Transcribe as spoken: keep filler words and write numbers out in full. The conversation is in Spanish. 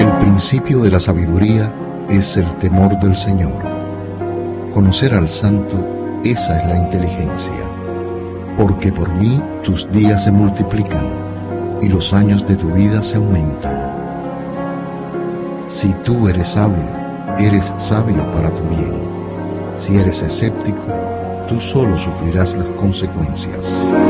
El principio de la sabiduría es el temor del Señor. Conocer al Santo, esa es la inteligencia. Porque por mí tus días se multiplican y los años de tu vida se aumentan. Si tú eres sabio, eres sabio para tu bien. Si eres escéptico, tú solo sufrirás las consecuencias.